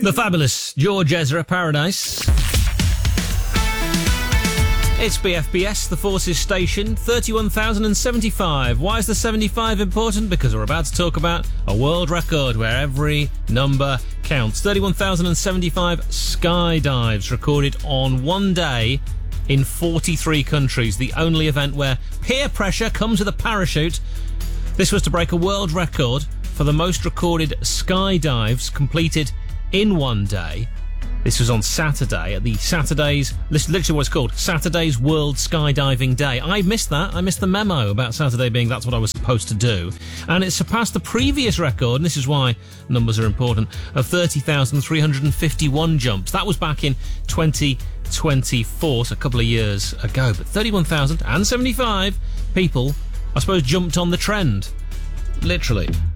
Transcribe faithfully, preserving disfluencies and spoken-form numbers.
The fabulous George Ezra, Paradise. It's B F B S, the Forces Station, thirty-one thousand seventy-five. Why is the seventy-five important? Because we're about to talk about a world record where every number counts. thirty-one thousand seventy-five skydives recorded on one day in forty-three countries. The only event where peer pressure comes with a parachute. This was to break a world record for the most recorded skydives completed in one day. This was on Saturday at the Saturday's, this is literally what it's called, Saturday's World Skydiving Day. I missed that. I missed the memo about Saturday being that's what I was supposed to do. And it surpassed the previous record, and this is why numbers are important, of thirty thousand three hundred fifty-one jumps. That was back in twenty twenty-four, so a couple of years ago. But thirty-one thousand seventy-five people, I suppose, jumped on the trend. Literally.